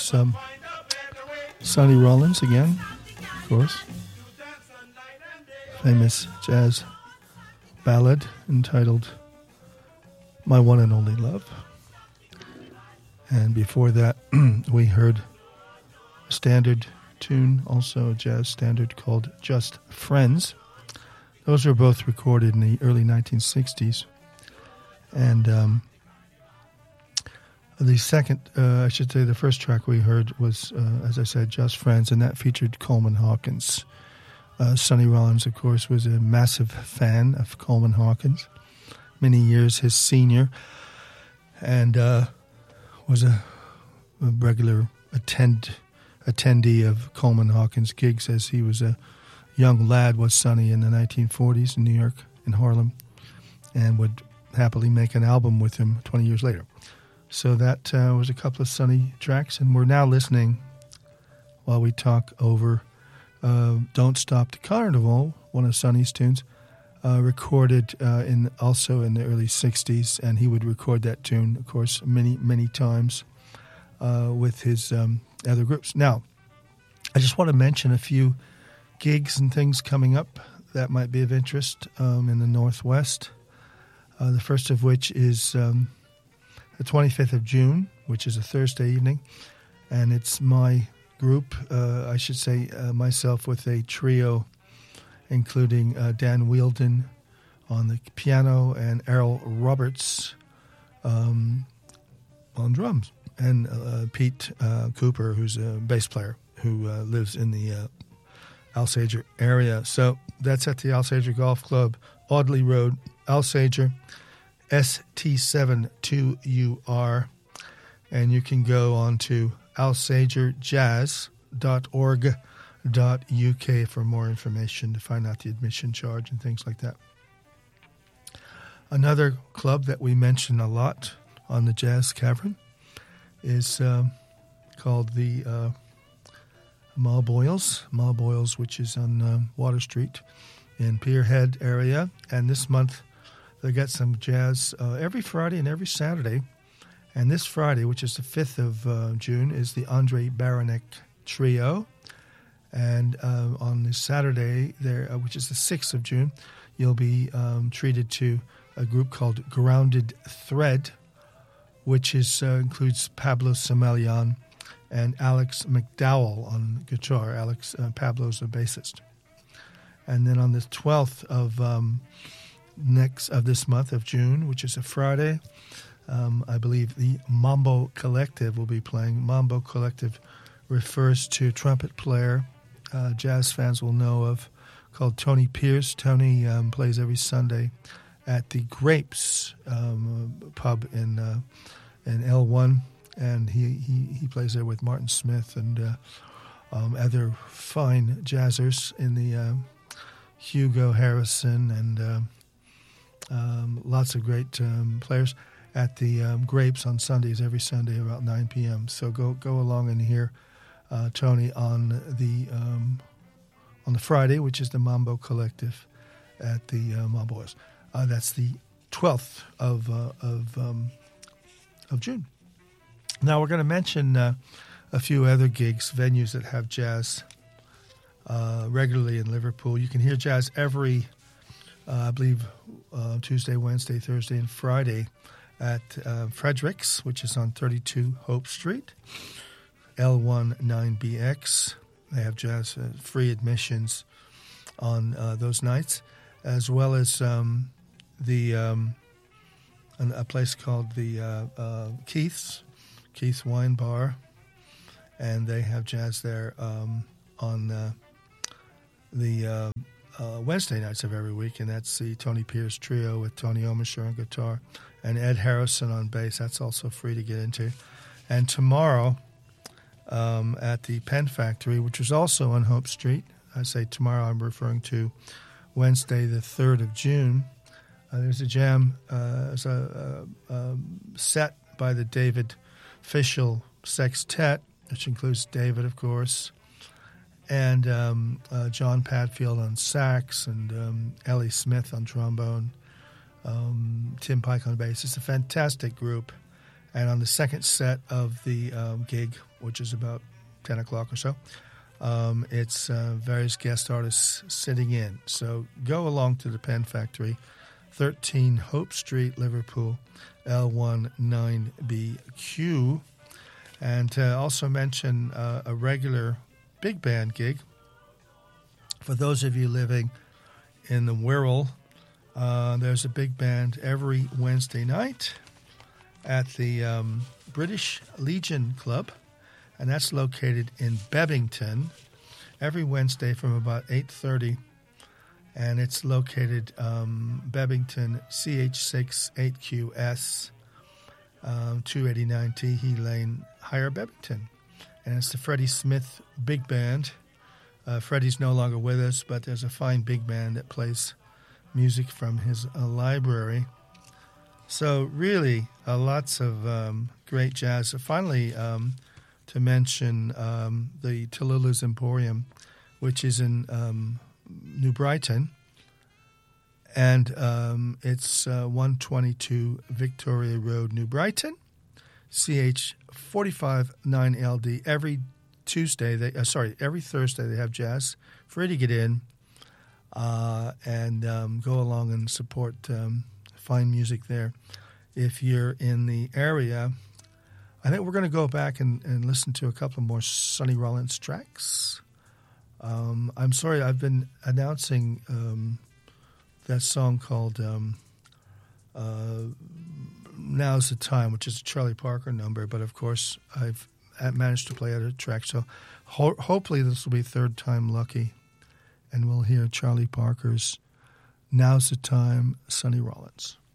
was Sonny Rollins again, of course. Famous jazz ballad entitled My One and Only Love. And before that, we heard a standard tune, also a jazz standard called Just Friends. Those were both recorded in the early 1960s. And the first track we heard was, as I said, Just Friends, and that featured Coleman Hawkins. Sonny Rollins, of course, was a massive fan of Coleman Hawkins, many years his senior, and was a regular attendee of Coleman Hawkins' gigs as he was a young lad, was Sonny, in the 1940s in New York, in Harlem, and would happily make an album with him 20 years later. So that was a couple of Sonny tracks, and we're now listening while we talk over Don't Stop the Carnival, one of Sonny's tunes, recorded also in the early 60s, and he would record that tune, of course, many times with his other groups. Now, I just want to mention a few gigs and things coming up that might be of interest in the Northwest. The first of which is the 25th of June, which is a Thursday evening, and it's my group, myself with a trio, including Dan Wheeldon on the piano and Errol Roberts on drums, and Pete Cooper, who's a bass player who lives in the Alsager area. So that's at the Alsager Golf Club, Audley Road, Alsager, ST72UR, and you can go on to alsagerjazz.org.uk for more information to find out the admission charge and things like that. Another club that we mention a lot on the Jazz Cavern is called the Malboils, which is on Water Street in Pierhead area. And this month they got some jazz every Friday and every Saturday. And this Friday, which is the 5th of June, is the Andre Baranek Trio. And on the Saturday, which is the 6th of June, you'll be treated to a group called Grounded Thread, which includes Pablo Semelian and Alex McDowell on guitar. Pablo's a bassist. And then on the 12th of this month of June, which is a Friday, I believe the Mambo Collective will be playing. Mambo Collective refers to a trumpet player jazz fans will know of called Tony Pierce. Tony plays every Sunday at the Grapes pub in L1, and he plays there with Martin Smith and other fine jazzers in the Hugo Harrison and lots of great players at the Grapes on Sundays, every Sunday about 9 p.m. So go along and hear Tony on the Friday, which is the Mambo Collective at the Malboils. That's the 12th of June. Now we're going to mention a few other gigs, venues that have jazz regularly in Liverpool. You can hear jazz every, I believe, Tuesday, Wednesday, Thursday, and Friday at Fredericks, which is on 32 Hope Street, L19BX. They have jazz free admissions on those nights, as well as a place called the Keith's Wine Bar, and they have jazz there on the Wednesday nights of every week, and that's the Tony Pierce Trio with Tony Omisher on guitar and Ed Harrison on bass. That's also free to get into. And tomorrow at the Pen Factory, which is also on Hope Street, I say tomorrow, I'm referring to Wednesday the 3rd of June, there's a jam, set by the David Fischel Sextet, which includes David, of course, and John Padfield on sax, and Ellie Smith on trombone, Tim Pike on bass. It's a fantastic group, And on the second set of the gig, which is about 10 o'clock or so, it's various guest artists sitting in. So go along to the Pen Factory, 13 Hope Street, Liverpool, L19BQ. And also mention a regular big band gig. For those of you living in the Wirral, there's a big band every Wednesday night at the British Legion Club, and that's located in Bebington, every Wednesday from about 8:30, and it's located Bebington CH6 8QS 289 Teehee Lane, Higher Bebington, and it's the Freddie Smith Big Band. Freddie's no longer with us, but there's a fine big band that plays music from his library. So really, lots of great jazz. Finally, to mention the Tallulah's Emporium, which is in New Brighton, and it's 122 Victoria Road, New Brighton, CH 45 9LD. Every Thursday they have jazz. Free to get in and go along and support fine music there. If you're in the area, I think we're going to go back and listen to a couple more Sonny Rollins tracks. I'm sorry, I've been announcing that song called Now's the Time, which is a Charlie Parker number, but of course I've managed to play other tracks, so hopefully this will be third time lucky, and we'll hear Charlie Parker's Now's the Time, Sonny Rollins.